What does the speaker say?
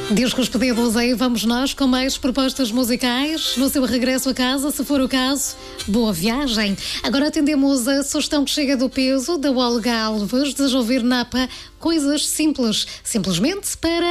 Diz que os pedidos aí vamos nós com mais propostas musicais no seu regresso a casa, se for o caso. Boa viagem. Agora atendemos a sugestão que chega do peso da Olga Alves. Deseja ouvir Napa, coisas simples, simplesmente para